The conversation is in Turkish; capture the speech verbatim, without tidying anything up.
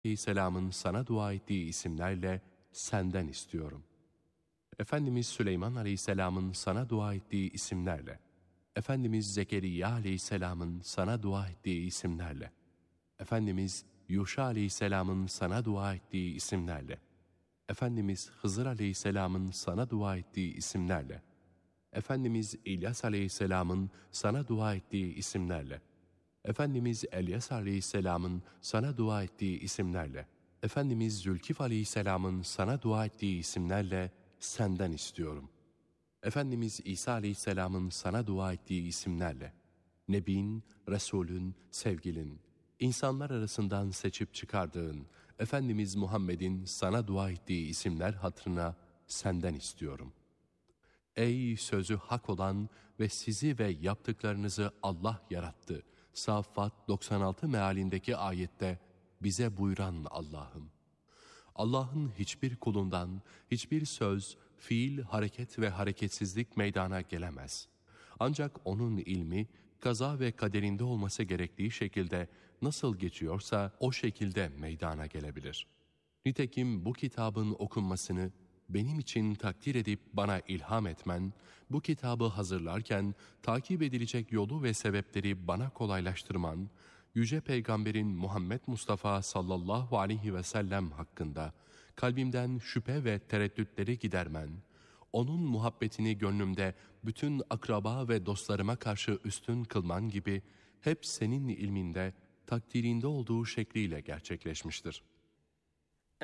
Aleyhisselam'ın sana dua ettiği isimlerle senden istiyorum. Efendimiz Süleyman Aleyhisselam'ın sana dua ettiği isimlerle, Efendimiz Zekeriya Aleyhisselam'ın sana dua ettiği isimlerle, Efendimiz Yuşa Aleyhisselam'ın sana dua ettiği isimlerle, Efendimiz Hızır Aleyhisselam'ın sana dua ettiği isimlerle, Efendimiz İlyas Aleyhisselam'ın sana dua ettiği isimlerle, Efendimiz Elyas Aleyhisselam'ın sana dua ettiği isimlerle, Efendimiz Zülkif Aleyhisselam'ın sana dua ettiği isimlerle senden istiyorum. Efendimiz İsa Aleyhisselam'ın sana dua ettiği isimlerle, Nebin, Resulün, sevgilin, insanlar arasından seçip çıkardığın Efendimiz Muhammed'in sana dua ettiği isimler hatırına senden istiyorum. Ey sözü hak olan ve sizi ve yaptıklarınızı Allah yarattı. Saffat doksan altı mealindeki ayette bize buyuran Allah'ım. Allah'ın hiçbir kulundan hiçbir söz, fiil, hareket ve hareketsizlik meydana gelemez. Ancak onun ilmi, kaza ve kaderinde olması gerektiği şekilde nasıl geçiyorsa o şekilde meydana gelebilir. Nitekim bu kitabın okunmasını benim için takdir edip bana ilham etmen, bu kitabı hazırlarken takip edilecek yolu ve sebepleri bana kolaylaştırman, Yüce Peygamberin Muhammed Mustafa sallallahu aleyhi ve sellem hakkında kalbimden şüphe ve tereddütleri gidermen, onun muhabbetini gönlümde bütün akraba ve dostlarıma karşı üstün kılman gibi hep senin ilminde, takdirinde olduğu şekliyle gerçekleşmiştir.